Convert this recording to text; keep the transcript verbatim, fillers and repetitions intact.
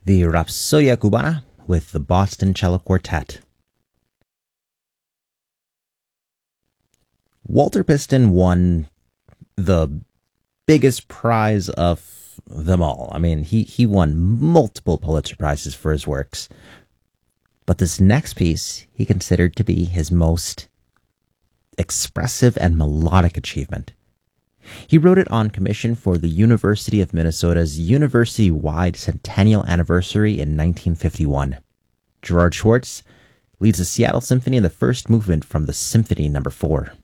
the Rapsodia Cubana with the Boston Cello Quartet. Walter Piston won the biggest prize of them all. I mean, he, he won multiple Pulitzer Prizes for his works. But this next piece he considered to be his most expressive and melodic achievement. He wrote it on commission for the University of Minnesota's university-wide centennial anniversary in nineteen fifty-one. Gerard Schwartz leads the Seattle Symphony in the first movement from the Symphony Number Four.